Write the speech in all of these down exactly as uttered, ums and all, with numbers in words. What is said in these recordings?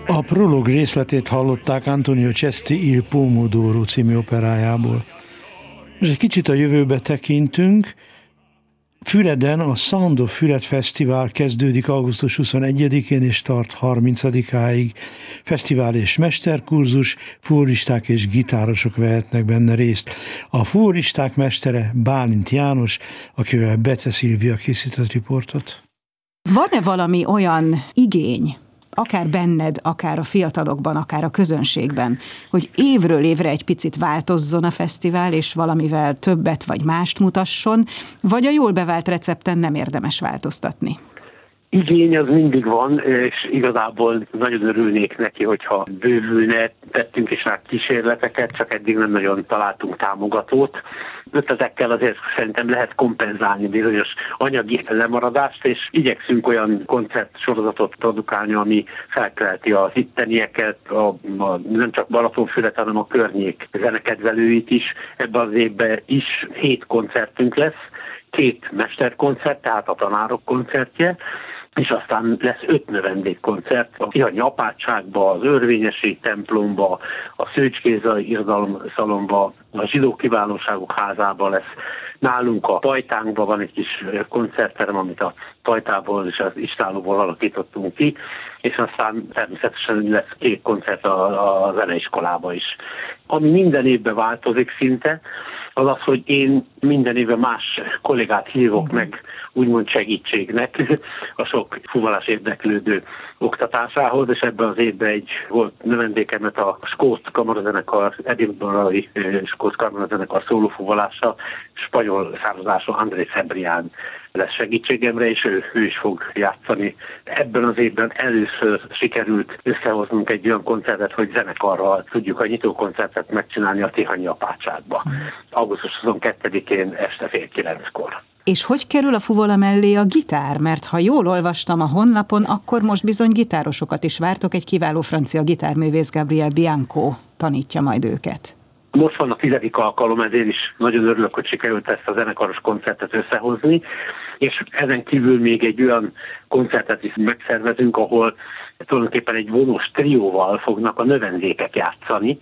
A prolog részletét hallották Antonio Cesti Il Pomodoro című operájából. És egy kicsit a jövőbe tekintünk. Füreden a Sound of Füred Fesztivál kezdődik augusztus huszonegyedikén és tart harmincadikáig. Fesztivál és mesterkurzus, fuvoristák és gitárosok vehetnek benne részt. A fuvoristák mestere Bálint János, akivel Bece Szilvia készített riportot. Van-e valami olyan igény, akár benned, akár a fiatalokban, akár a közönségben, hogy évről évre egy picit változzon a fesztivál, és valamivel többet vagy mást mutasson, vagy a jól bevált recepten nem érdemes változtatni? Igény az mindig van, és igazából nagyon örülnék neki, hogyha bővülne, tettünk is rá kísérleteket, csak eddig nem nagyon találtunk támogatót. Ötletekkel azért szerintem lehet kompenzálni bizonyos anyagi lemaradást, és igyekszünk olyan koncertsorozatot produkálni, ami felkelti az ittenieket, a, a, nem csak Balatonfüred, hanem a környék zenekedvelőit is. Ebben az évben is hét koncertünk lesz, két mesterkoncert, tehát a tanárok koncertje, és aztán lesz öt növendékkoncert a Tihanyi Apátságba, az Örvényesi templomba, a Szőcs Géza irodalomszalomba, a Zsidó Kiválóságok házába lesz. Nálunk a Tajtánkban van egy kis koncertterem, amit a Tajtából és az Istállóból alakítottunk ki, és aztán természetesen lesz két koncert a, a zeneiskolába is. Ami minden évben változik szinte, az az, hogy én minden évben más kollégát hívok meg, úgymond segítségnek a sok fuvalás érdeklődő oktatásához, és ebben az évben egy volt növendékemet a Skót Kamarazenekar, Edinburgh-i Skót Kamarazenekar szólófuvalása, spanyol származású André Cebrián lesz segítségemre, és ő, ő is fog játszani. Ebben az évben először sikerült összehoznunk egy olyan koncertet, hogy zenekarral tudjuk a nyitókoncertet megcsinálni a Tihanyi Apátságba. augusztus huszonkettedikén este fél kilenckor. És hogy kerül a fuvola mellé a gitár? Mert ha jól olvastam a honlapon, akkor most bizony gitárosokat is vártok, egy kiváló francia gitárművész Gabriel Bianco tanítja majd őket. Most van a tizedik alkalom, ezért is nagyon örülök, hogy sikerült ezt a zenekaros koncertet összehozni, és ezen kívül még egy olyan koncertet is megszervezünk, ahol tulajdonképpen egy vonós trióval fognak a növendékek játszani,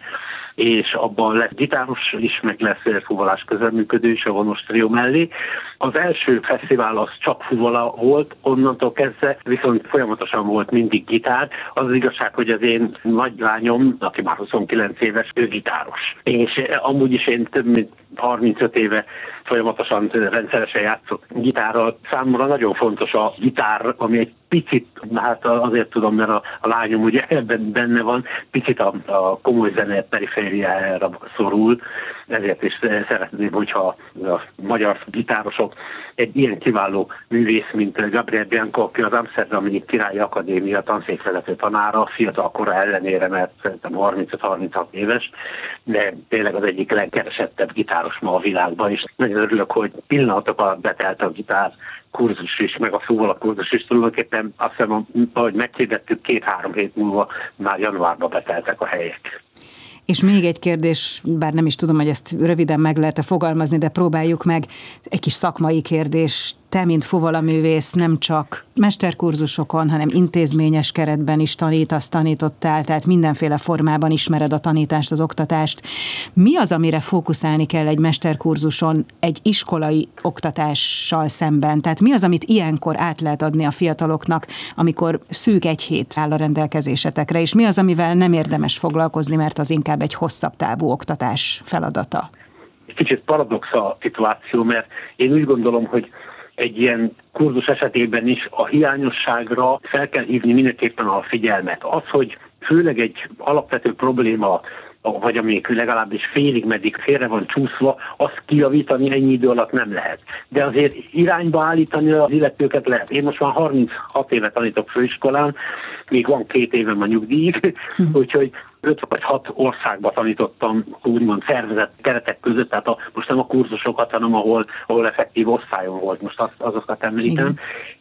és abban lesz gitáros is, meg lesz fuvolás közreműködő is a vonós trió mellé. Az első fesztivál az csak fuvola volt, onnantól kezdve viszont folyamatosan volt mindig gitár. Az az igazság, hogy az én nagylányom, aki már huszonkilenc éves, ő gitáros. És amúgy is én több mint harmincöt éve folyamatosan rendszeresen játszok gitárral. Számomra nagyon fontos a gitár, ami egy picit, hát azért tudom, mert a, a lányom ugye ebben benne van, picit a, a komoly zene perifériájára szorul, ezért is szeretném, hogyha a magyar gitárosok egy ilyen kiváló művész, mint Gabriel Bianco, aki az Amsterdami Királyi Akadémia tanszékvezető tanára, fiatal kora ellenére, mert szerintem harmincöt-harminchat éves, de tényleg az egyik legkeresettebb gitáros ma a világban is. Nagyon örülök, hogy pillanatok alatt betelt a gitár kurzus is, meg a fuvola kurzus is, tulajdonképpen azt hiszem, ahogy meghirdettük, két-három hét múlva már januárban beteltek a helyek. És még egy kérdés, bár nem is tudom, hogy ezt röviden meg lehet-e fogalmazni, de próbáljuk meg, egy kis szakmai kérdés. Te, mint fuvolaművész, nem csak mesterkurzusokon, hanem intézményes keretben is tanítasz, tanítottál, tehát mindenféle formában ismered a tanítást, az oktatást. Mi az, amire fókuszálni kell egy mesterkurzuson egy iskolai oktatással szemben? Tehát mi az, amit ilyenkor át lehet adni a fiataloknak, amikor szűk egy hét áll a rendelkezésetekre, és mi az, amivel nem érdemes foglalkozni, mert az inkább egy hosszabb távú oktatás feladata? Kicsit paradox a szituáció, mert én úgy gondolom, hogy egy ilyen kurzus esetében is a hiányosságra fel kell hívni mindenképpen a figyelmet. Az, hogy főleg egy alapvető probléma, vagy amelyik legalábbis félig meddig félre van csúszva, azt kijavítani ennyi idő alatt nem lehet. De azért irányba állítani az illetőket lehet. Én most már harminchat éve tanítok főiskolán, még van két évem a nyugdíjig, úgyhogy öt vagy hat országba tanítottam úgymond szervezett keretek között, tehát a, most nem a kurzusokat, hanem ahol, ahol effektív osztályon volt, most azt, azokat említem. Igen.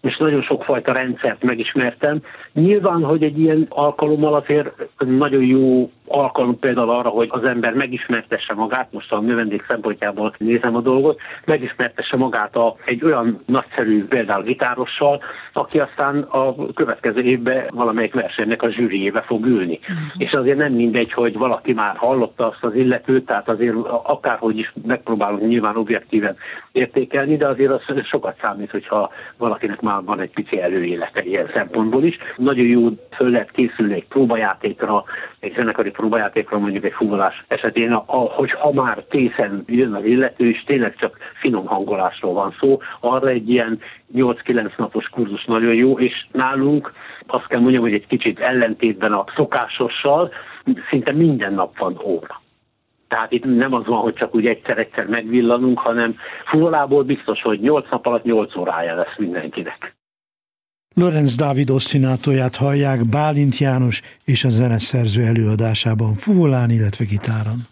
és nagyon sokfajta rendszert megismertem. Nyilván, hogy egy ilyen alkalommal azért nagyon jó alkalom például arra, hogy az ember megismertesse magát, most a növendék szempontjából nézem a dolgot, megismertesse magát a, egy olyan nagyszerű például gitárossal, aki aztán a következő évben valamelyik versenynek a zsűriébe fog ülni. Uh-huh. És azért nem mindegy, hogy valaki már hallotta azt az illetőt, tehát azért akárhogy is megpróbálunk nyilván objektíven értékelni, de azért az sokat számít, hogyha valakinek már van egy pici előélete ilyen szempontból is. Nagyon jó föl lehet készülni egy próbajátékra, egy zenekari próbajátékra, mondjuk egy fúvolás esetén, hogyha már készen jön az illető, és tényleg csak finom hangolásról van szó, arra egy ilyen nyolc-kilenc napos kurzus nagyon jó, és nálunk azt kell mondjam, hogy egy kicsit ellentétben a szokásossal szinte minden nap van óra. Tehát itt nem az van, hogy csak úgy egyszer-egyszer megvillanunk, hanem fúvolából biztos, hogy nyolc nap alatt nyolc órája lesz mindenkinek. Lorenz Dávid oszcinátorját hallják Bálint János és a zeneszerző előadásában fuvolán, illetve gitáron.